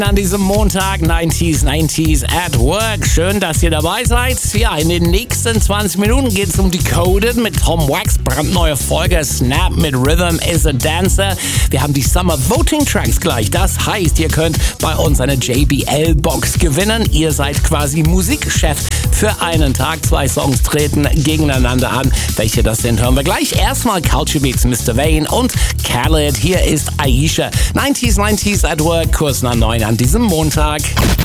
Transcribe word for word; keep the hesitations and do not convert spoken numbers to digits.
An diesem Montag, neunziger, neunziger at Work. Schön, dass ihr dabei seid. Ja, in den nächsten zwanzig Minuten geht es um Decoded mit Tom Wax. Brandneue Folge Snap mit Rhythm is a Dancer. Wir haben die Summer Voting Tracks gleich. Das heißt, ihr könnt bei uns eine J B L-Box gewinnen. Ihr seid quasi Musikchef für einen Tag. Zwei Songs treten gegeneinander an. Welche das sind, hören wir gleich. Erstmal Culture Beats, Mister Vane und Khaled. Hier ist Aisha. neunziger, neunziger at Work, Kurs nach neun an diesem Montag.